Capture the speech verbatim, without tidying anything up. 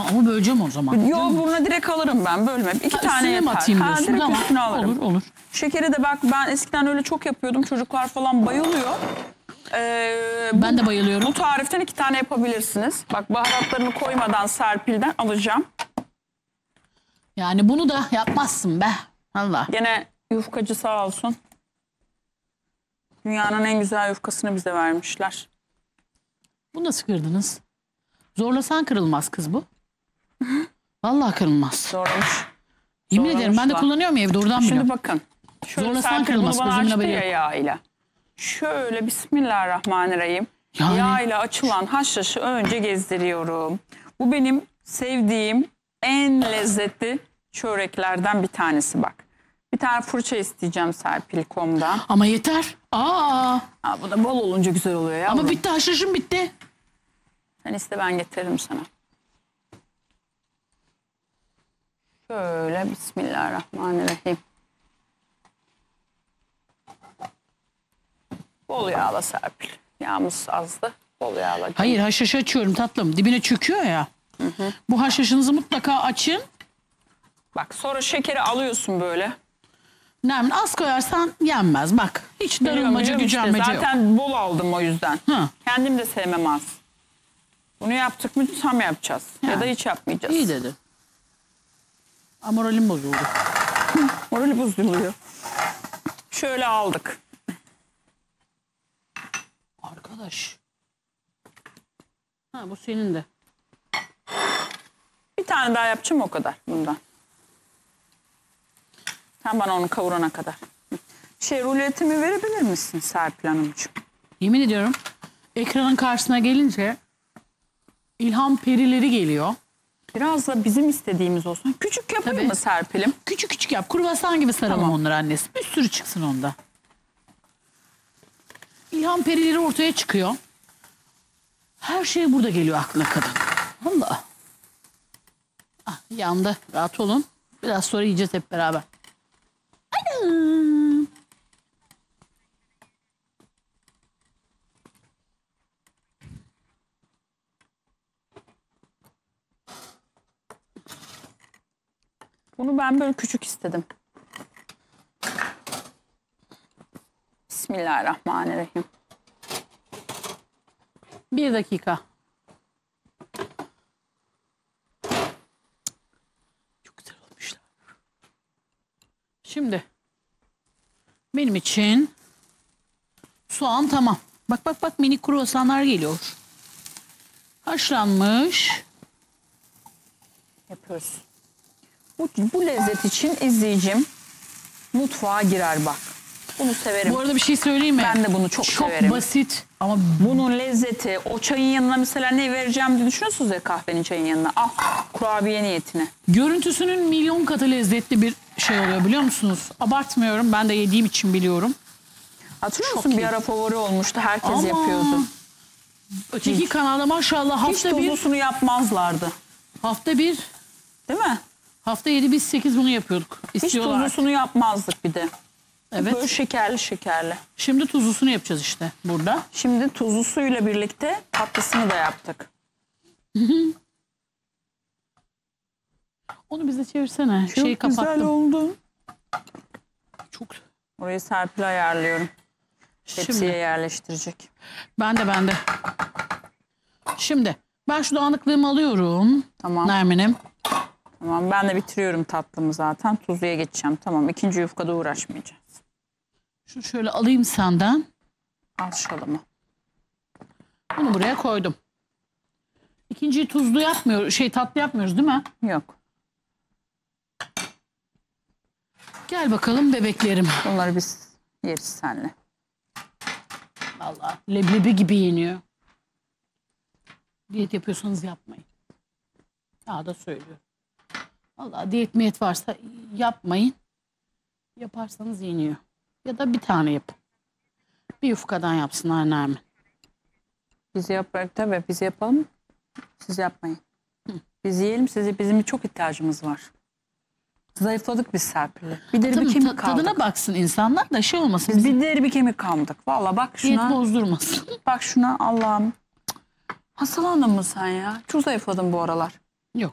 Tamam ama böleceğim o zaman. Yok buna direkt alırım ben bölmem. İki Ha, tane yeter. atayım Ha, diyorsun. direkt Tamam. üstüne alırım. Olur olur. Şekeri de bak ben eskiden öyle çok yapıyordum. Çocuklar falan bayılıyor. Ee, bu, Ben de bayılıyorum. Bu tariften iki tane yapabilirsiniz. Bak baharatlarını koymadan Serpil'den alacağım. Yani bunu da yapmazsın be. Allah. Gene yufkacı sağ olsun. Dünyanın en güzel yufkasını bize vermişler. Bunu nasıl kırdınız? Zorlasan kırılmaz kız bu. Vallahi kırılmaz. Zorlamış. Yemin ederim ben de Zorlamışlar. kullanıyorum ya evde oradan Şimdi biliyorum. bakın. Şöyle Zorlasan Serpil kırılmaz, bunu bana gözümün açtı haberi ya yok. yağıyla. Şöyle Bismillahirrahmanirrahim. Yani. Yağıyla açılan haşhaşı önce gezdiriyorum. Bu benim sevdiğim en lezzetli çöreklerden bir tanesi bak. Bir tane fırça isteyeceğim Serpil nokta com'dan. Ama yeter. Aa. Aa, bu da bol olunca güzel oluyor ya. Ama bitti, haşhaşım bitti. Sen iste ben getiririm sana. Şöyle Bismillahirrahmanirrahim. Bol yağla Serpil. Yağımız azdı. Bol yağla. Hayır, haşhaşı açıyorum tatlım. Dibine çöküyor ya. Hı hı. Bu haşhaşınızı mutlaka açın. Bak sonra şekeri alıyorsun böyle. Nermin az koyarsan yenmez. Bak hiç darılmaca Biliyorum, gücenmece işte. yok. Zaten bol aldım o yüzden. Hı. Kendim de sevmem az. Bunu yaptık mı tam yapacağız. Ya, Ya. da hiç yapmayacağız. İyi dedi. Moralim bozuldu. Morali bozuluyor. Şöyle aldık. Arkadaş. Ha bu senin de. Bir tane daha yapacağım o kadar bundan. Sen bana onu kavurana kadar. Şey ruletimi verebilir misin Serpil Hanımcığım? Yemin ediyorum ekranın karşısına gelince ilham perileri geliyor. Biraz da bizim istediğimiz olsun. Küçük yapayım Tabii. mı Serpil'im? Küçük küçük yap. Kruvasan gibi saralım Tamam. onları annesi. Bir sürü çıksın onda. İlham perileri ortaya çıkıyor. Her şey burada geliyor aklına kadın. Allah. Ah, yandı. Rahat olun. Biraz sonra yiyeceğiz hep beraber. Anam. Bunu ben böyle küçük istedim. Bismillahirrahmanirrahim. Bir dakika. Çok güzel olmuşlar. Şimdi benim için soğan tamam. Bak bak bak minik kruvasanlar geliyor. Haşlanmış. Yapıyoruz. Bu, bu lezzet için izleyicim mutfağa girer bak. Bunu severim. Bu arada bir şey söyleyeyim mi? Ben de bunu çok, Çok severim. basit ama Bunun lezzeti, o çayın yanına mesela ne vereceğim diye düşünüyorsunuz ya kahvenin çayın yanına. Al kurabiye niyetine. görüntüsünün milyon katı lezzetli bir şey oluyor biliyor musunuz? Abartmıyorum. Ben de yediğim için biliyorum. Hatırlıyor Çok musun? iyi. Bir ara favori olmuştu. Herkes Ama yapıyordu. öteki kanalda maşallah Hiç hafta bir, tuzlusunu yapmazlardı. hafta bir, Değil mi? hafta yedi biz sekiz bunu yapıyorduk. Hiç İstiyorlar. tuzlusunu yapmazdık bir de. Evet. Böyle şekerli şekerli. Şimdi tuzlusunu yapacağız işte burada. Şimdi tuzlusuyla birlikte tatlısını da yaptık. Onu bize çevirsene. Çok Şeyi güzel kapattım. oldu. Çok. Orayı Serpil'e ayarlıyorum. Tepsiye Şimdi yerleştirecek. ben de ben de. Şimdi ben şu dağınıklığımı alıyorum. Tamam. Nermin'im. Tamam ben de bitiriyorum tatlımı zaten. Tuzluya geçeceğim. Tamam ikinci yufkada uğraşmayacağız. Şunu şöyle alayım senden. Al şalımı. Bunu buraya koydum. İkinciyi tuzlu yapmıyoruz. Şey tatlı yapmıyoruz değil mi? Yok. Gel bakalım bebeklerim. Bunları biz yeriz seninle. Vallahi leblebi gibi yeniyor. Diyet yapıyorsanız yapmayın. Daha da söylüyorum. Vallahi diyet miyet varsa yapmayın. Yaparsanız yeniyor. Ya da bir tane yapın. Bir yufkadan yapsınlar Nermin. Biz yaparak tabii biz yapalım. Siz yapmayın. Biz yiyelim size bizim çok ihtiyacımız var. Zayıfladık biz Serpil'le. Bir deri Tabii, bir kemik ta- kaldık. tadına baksın insanlar da şey olmasın. Biz bir deri bir kemik kaldık. Valla bak Diyet şuna. bozdurmasın. Bak şuna Allah'ım. Hastalandın mı sen ya? Çok zayıfladın bu aralar.